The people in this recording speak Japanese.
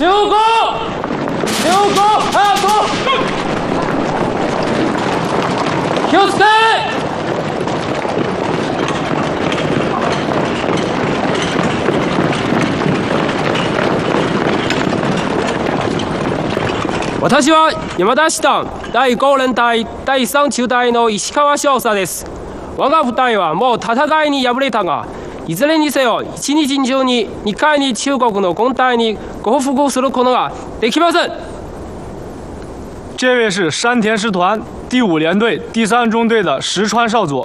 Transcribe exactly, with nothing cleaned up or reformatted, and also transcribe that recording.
集合！集合！ハート！気をつけ！私は山田師団第五連隊第三中隊の石川少佐です。我が部隊はもう戦いに敗れたが、いずれにせよ一日中ににかいに中国の軍隊に降伏することができません。 这位是山田师团第五联队第三中队的石川少佐。